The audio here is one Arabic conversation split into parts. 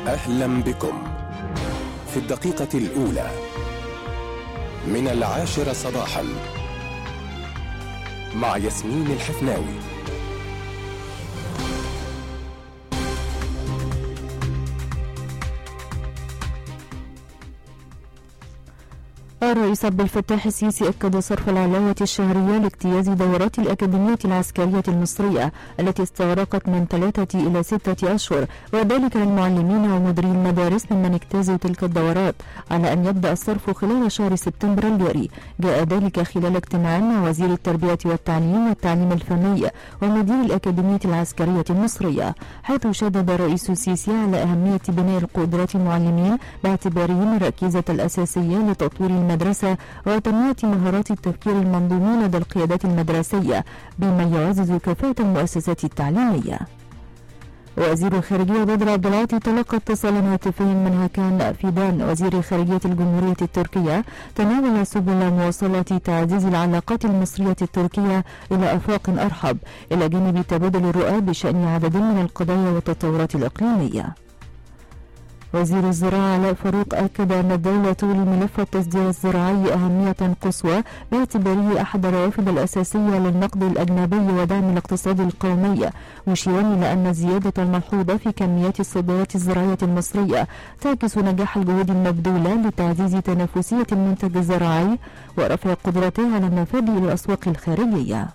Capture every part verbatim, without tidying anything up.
أهلا بكم في الدقيقة الأولى من العاشرة صباحا مع ياسمين الحفناوي. الرئيس عبد الفتاح السيسي أكد صرف العلاوة الشهرية لاجتياز دورات الأكاديمية العسكرية المصرية التي استغرقت من ثلاثة إلى ستة أشهر، وذلك للمعلمين ومديري المدارس ممن اجتازوا تلك الدورات، على أن يبدأ الصرف خلال شهر سبتمبر الجاري. جاء ذلك خلال اجتماع مع وزير التربية والتعليم والتعليم الفني ومدير الأكاديمية العسكرية المصرية، حيث شدد الرئيس السيسي على أهمية بناء القدرات المعلمين باعتبارهم الركيزة الأساسية لتطوير المدرسة وتنمية مهارات التفكير المنظومي لدى القيادات المدرسية بما يعزز كفاءة المؤسسات التعليمية. وزير الخارجية بدر عبد العاطي تلقى اتصالا هاتفيا من هاكان فيدان وزير خارجية الجمهورية التركية تناول سبل مواصلة تعزيز العلاقات المصرية التركية إلى آفاق أرحب، إلى جانب تبادل الرؤى بشأن عدد من القضايا والتطورات الإقليمية. وزير الزراعة علاء فاروق أكد أن الدولة لملف التصدير الزراعي أهمية قصوى باعتباره أحد الروافد الأساسية للنقد الأجنبي ودعم الاقتصاد القومي، مشيرا إلى أن الزيادة الملحوظة في كميات الصادرات الزراعية المصرية تعكس نجاح الجهود المبذولة لتعزيز تنافسية المنتج الزراعي ورفع قدرته على النفاذ إلى الأسواق الخارجية.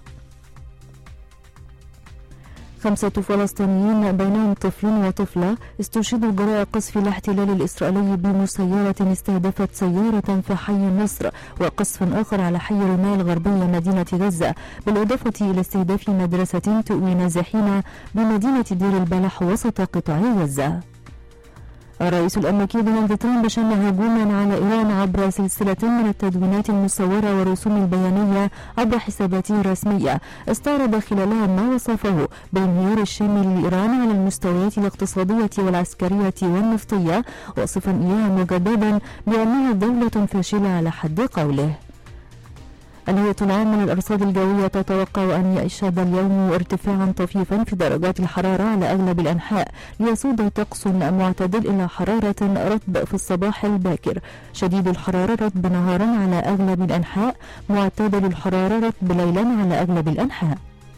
خمسة فلسطينيين بينهم طفل وطفلة استشهدوا جراء قصف الاحتلال الإسرائيلي بمسيرة استهدفت سيارة في حي النصر، وقصف آخر على حي رمال الغربية مدينة غزة، بالإضافة إلى استهداف مدرسة تؤوي نازحين بمدينة دير البلح وسط قطاع غزة. الرئيس الأمريكي دونالد ترامب شن هجوما على إيران عبر سلسلة من التدوينات المصورة والرسوم البيانية عبر حساباته الرسمية، استعرض خلالها ما وصفه بالانهيار الشامل لإيران على المستويات الاقتصادية والعسكرية والنفطية، وصفا إياها مجددا بأنها دولة فاشلة على حد قوله. الهيئة العامة للأرصاد الجوية تتوقع أن يشهد اليوم ارتفاعا طفيفا في درجات الحرارة على أغلب الأنحاء، ليسود طقس معتدل إلى حرارة رطب في الصباح الباكر، شديد الحرارة رطب نهارا على أغلب الأنحاء، معتدل الحرارة رطب ليلا على أغلب الأنحاء.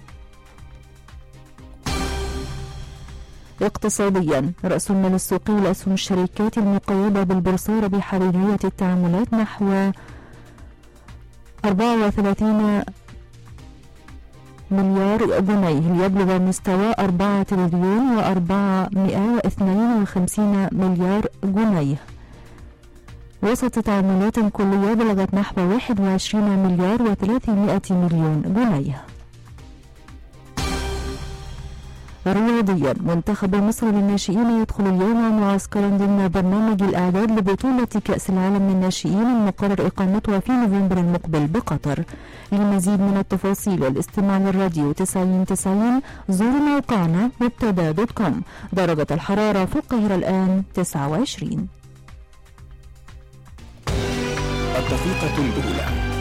اقتصاديا، رأس المال السوقي لأسهم الشركات المقيدة بالبورصة بحريرية التعاملات نحو أربعة وثلاثين مليار جنيه ليبلغ مستوى أربعة تريليون وأربعمائة واثنين وخمسين مليار جنيه، وسط تعاملات كلية بلغت نحو واحد وعشرين مليار وثلاثمائة مليون جنيه. رياضيا، منتخب مصر للناشئين يدخل اليوم معسكرا ضمن برنامج الإعداد لبطولة كأس العالم للناشئين المقرر إقامتها في نوفمبر المقبل بقطر. لمزيد من التفاصيل والاستماع للراديو تسعين تسعين زوروا موقعنا مبتدا دوت كوم. درجة الحرارة في القاهرة الآن تسعة وعشرين. الدقيقة الأولى